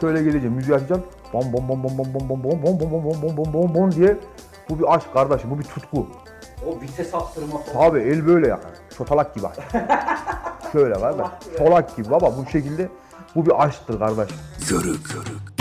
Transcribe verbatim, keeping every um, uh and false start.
şöyle geleceğim, müziği açacağım. Bom bom bom bom bom bom bom bom bom bom bom bom bom bom bom bom diye. Bu bir aşk kardeşim, bu bir tutku. O vites attırma falan. Abi el böyle yani. Çotalak gibi. Şöyle kardeş. Solak gibi baba bu şekilde. Bu bir aşktır kardeş. Körük körük.